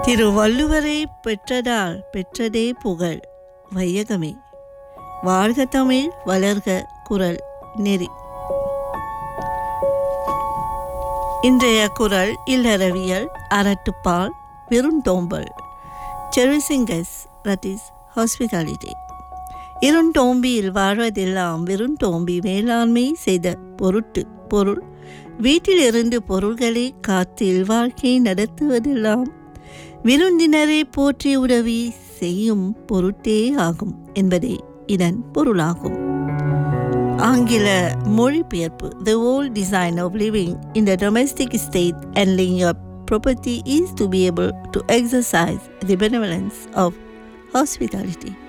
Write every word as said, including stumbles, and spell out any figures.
திருவள்ளுவரை பெற்றதால் பெற்றதே புகழ் வையகமே. வாழ்க தமிழ், வளர்க குரல் நெறி. இன்றைய குரல் இல்லறவியல், அறட்டுப்பால், விருந்தோம்பல், செரிசிங்கஸ், that is hospitality. இருந்தோம்பியில் வாழ்வதெல்லாம் விருந்தோம்பி மேலாண்மை செய்த பொருட்டு. பொருள், வீட்டிலிருந்து பொருள்களை காத்து வாழ்க்கை நடத்துவதெல்லாம் விருந்தினரை போற்றி உதவி செய்யும் பொருட்டே ஆகும் என்பதே இதன் பொருளாகும். ஆங்கில மொழிபெயர்ப்பு: The whole design of living in the domestic state and laying up property is to be able to exercise the benevolence of hospitality.